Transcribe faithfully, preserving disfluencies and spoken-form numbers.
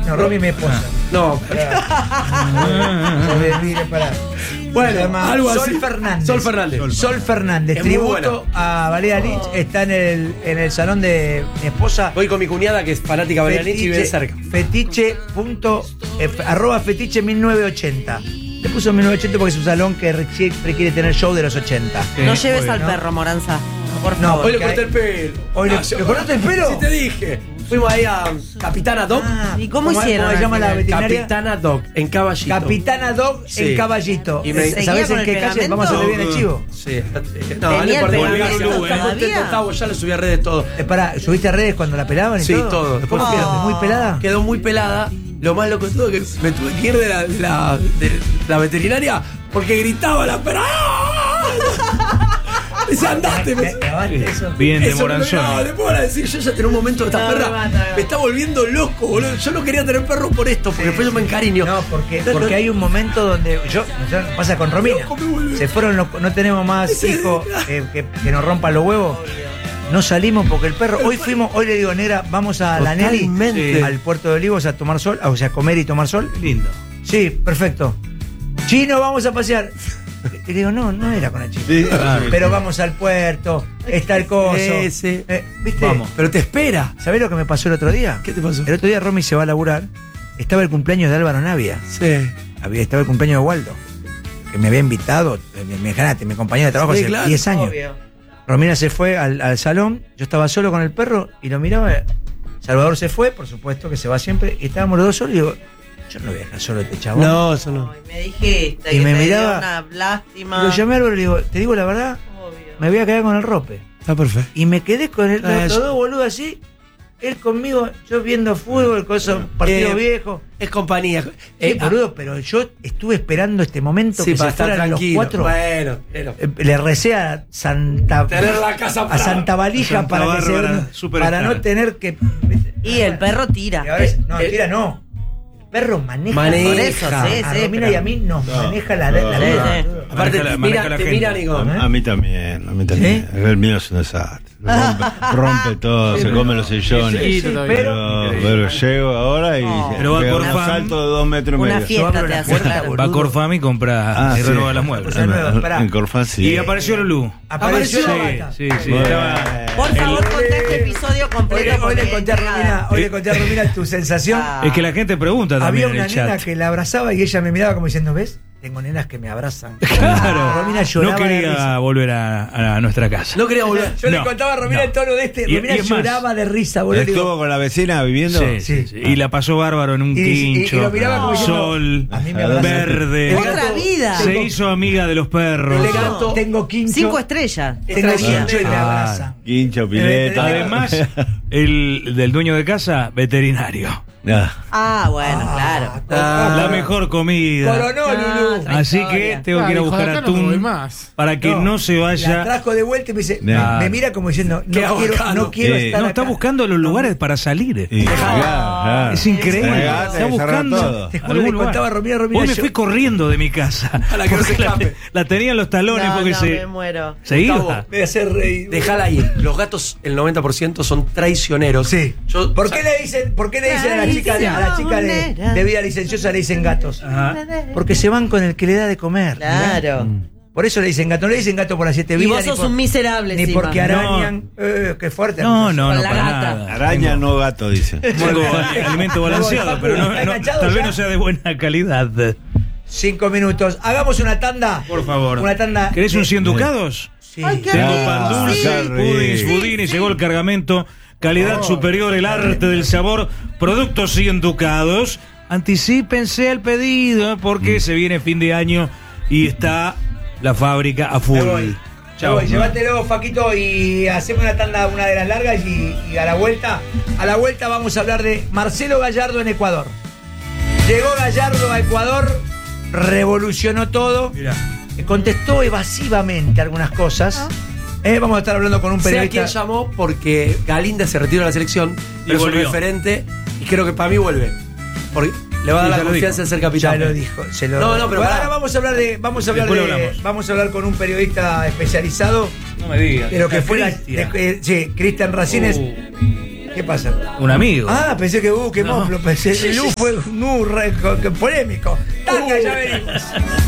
No, Romy mi esposa. No. Mire, pará. Bueno, Además, algo Sol así. Fernández. Sol Fernández. Sol, Sol Fernández. Es muy Tributo buena. a Valeria Lynch. Está en el, en el salón de mi esposa. Voy con mi cuñada que es fanática de Valeria Lynch y vive cerca. Fetiche. Punto, eh, arroba fetiche mil novecientos ochenta. Le puso mil novecientos ochenta porque es un salón que requiere tener show de los ochenta. Sí, no lleves obvio, al ¿no? perro, Moranza. Por No, favor. Hoy le corté el pelo. Hoy le- Ah, yo- ¿le cortaste el pelo? Sí, te dije. Fuimos ahí a Capitana Dog. Ah, ¿Y cómo hicieron ¿Cómo se llama al la final? veterinaria? Capitana Dog, en Caballito. Capitana Dog Sí. en Caballito. Y me- ¿Sabés ¿Seguía en con qué el calle? pegamento? Vamos a ver bien el chivo. Sí. No, ¿Tenía no el importa. pegamento Estamos todavía? contentos, Octavo, ya lo subí a redes todo. Eh, pará, ¿subiste a redes cuando la pelaban y Sí, todo? todo. Después ¿Cómo fui- quedó? ¿Muy pelada? Quedó muy pelada. Lo más loco de todo es que me tuve que ir de la, de la, de la veterinaria porque gritaba la perra. Dice, andate. ¿Me grabaste eso? Bien de Eso, Moranzón. no, después van a decir, yo ya tengo un momento de esta No, me perra. mata, me mata. Me está volviendo loco, boludo. Yo no quería tener perro por esto, porque después yo me encariño. No, porque, porque hay un momento donde yo, nosotros- pasa con Romina, Loco, me vuelve. se fueron, los- no tenemos más Ese- hijos eh, que, que nos rompan los huevos. No salimos porque el perro, hoy fuimos, hoy le digo, negra, vamos a la Nelly, Totalmente. sí, al Puerto de Olivos a tomar sol, o sea, a comer y tomar sol. Lindo. Sí, perfecto. Chino, vamos a pasear. Y le digo, no, no era con el chino. Sí. Pero vamos al puerto, está el coso. Ese. Eh, ¿Viste? Vamos. Pero te espera. ¿Sabés lo que me pasó el otro día? ¿Qué te pasó? El otro día Romy se va a laburar, estaba el cumpleaños de Álvaro Navia. Sí. Había, estaba el cumpleaños de Waldo, que me había invitado, me, me ganaste, mi compañero de trabajo Sí, hace claro, diez años. Obvio. Romina se fue al, al salón, yo estaba solo con el perro y lo miraba. Salvador se fue, por supuesto que se va siempre, y estábamos los dos solos y digo, yo no voy a dejar solo a este chabón. No, eso no. Ay, me dijiste Y que me te dio miraba- una lástima. Lo llamé a Álvaro y le digo, te digo la verdad, Obvio. me voy a quedar con el rope. Está perfecto. Y me quedé con el, Ah, los yo- dos boludos así, él conmigo, yo viendo fútbol, cosas, partido Eh, viejo. Es compañía. Sí, Eh, boludo, pero yo estuve esperando este momento sí, que para se estar fueran los tranquilo. cuatro. Bueno, pero. Eh, Le recé a Santa Tener la casa a para- Santa Valija Santa para, que se- Bárbara, superstar. para no tener que. Y el perro Y tira. ahora es- no, Eh, tira no. El perro maneja. Maneja. Por eso, sí, A sí. Romina y a mí nos No, maneja la, la, no, la sí, vida. sí. Aparte, Maneja la- te maneja mira, la te gente. mira, Nico. A, a mí también, a mí también. El mío es un desastre. Rompe, rompe todo, se come los sillones. Sí, Sí, todavía. pero- Pero, pero llego ahora y Oh. Pero va pega a un Corfam. salto de dos metros y Una medio. fiesta abro te la hace, puerta, claro. boludo. Va a Corfam y compra Ah, y sí. renueva las muebles. Cosa nueva, pará. En Corfam sí. Y apareció Lulú. Apareció Sí, la gata. sí, sí. Bueno. Estaba- Por favor, contá este episodio Hoy, completo. le- hoy le porque conté a nada. Romina, hoy le conté a Romina tu sensación. Ah. Es que la gente pregunta Había también en una el nena chat. que la abrazaba y ella me miraba como diciendo, ¿ves? Tengo nenas que me abrazan. Claro. Romina No lloraba de quería risa. volver a, a nuestra casa. No quería volver. Yo le No, contaba a Romina no. el tono de este. Y- Romina y es más. lloraba de risa, boludo. Le digo, ¿Estuvo con la vecina viviendo? Sí, sí, sí. Y la pasó bárbaro en un Y- y- quincho. y lo miraba como diciendo, sol, a mí me abrazan. verde. Otra vida. Se hizo amiga de los perros. Le canto, tengo quincho. Cinco estrellas. Tengo Estrella. quincho y me Ah. abrazan. Quincho, pileta. Además, el del dueño de casa, veterinario. Ah. Ah, bueno, claro. Ah. La mejor comida. Coronó, Lulú. Ah, Así historia. que tengo que ir a Claro, hijo, buscar de acá no me voy atún más. para que no, se La vaya. trajo de vuelta y me dice, Nah. me, me mira como diciendo, no Qué quiero, bacano. no quiero Eh, estar No, está acá. buscando los lugares para salir. Y- claro, claro. Es increíble. Regate, Está cerrá buscando. todo. Te juro, algún le lugar. contaba a Romina, Romina, Hoy me yo- fui corriendo de mi casa. Para que no se Porque la, escape. la tenía en los talones No, porque no, se, me muero. se iba. Gustavo, Me voy a hacer reír. Dejala ahí. Los gatos, el noventa por ciento son traicioneros. Sí. Yo, ¿Por qué le dicen, por qué le dicen a la chica, de- a la chica de, de vida licenciosa le dicen gatos? Ajá. Porque se van con el que le da de comer. Claro. Por eso le dicen gato, no le dicen gato por las siete Y vidas. vos ni sos por- un miserable, Ni encima. porque arañan. Eh, qué fuerte. No, no, Con no, la para gata. nada. Araña, no gato, dice. Tengo alimento balanceado, pero no, ¿Está no- enganchado tal vez ya? no sea de buena calidad. Cinco minutos. Hagamos una tanda. Por favor. Una tanda. ¿Querés un de- cien ducados? Sí. Ay, qué Tengo Ah, pan dulce, qué rico. pudins, Sí, budines, sí. llegó el cargamento. Calidad superior, el arte del sabor. Productos cien ducados. Anticípense el pedido ¿eh? porque se viene fin de año y está la fábrica a full. Me voy. Me Chao. voy. Llévatelo, Faquito, y hacemos una tanda, una de las largas, y, y a la vuelta, a la vuelta vamos a hablar de Marcelo Gallardo en Ecuador. Llegó Gallardo a Ecuador, revolucionó todo, Mirá. eh, contestó evasivamente algunas cosas. Eh, vamos a estar hablando con un sé a periodista. quién llamó porque Galinda se retiró de la selección, pero es un volvió. referente y creo que para mí vuelve. Porque le va a Sí, dar ya la lo confianza dijo. de ser Ya capitán. lo dijo. Se lo... No, no, pero Bueno, pará. ahora vamos a hablar de, vamos a hablar Después de, lo hablamos. vamos a hablar con un periodista especializado No me digas. de lo que La fue la, Cristia. de- eh, sí, Cristian Racines. Uh. ¿Qué pasa? Un amigo. Ah, pensé que uh, qué No. moflo, pensé que Lu fue un uh, re- co- que polémico. Taca, ya venimos.